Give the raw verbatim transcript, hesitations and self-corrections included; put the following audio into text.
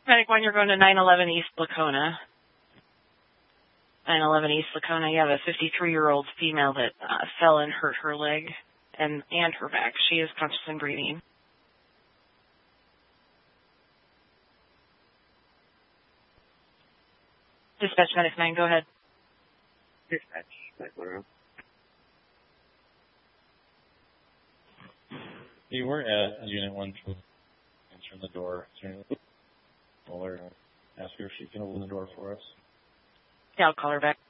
Medic one, you're going to nine eleven East Lacona. nine eleven East Lacona, you have a fifty-three-year-old female that uh, fell and hurt her leg and, and her back. She is conscious and breathing. Dispatch Medic nine, go ahead. Dispatch, Medic one. You were at Unit one, answering the door. Call her, ask her if she can open the door for us. Yeah, I'll call her back.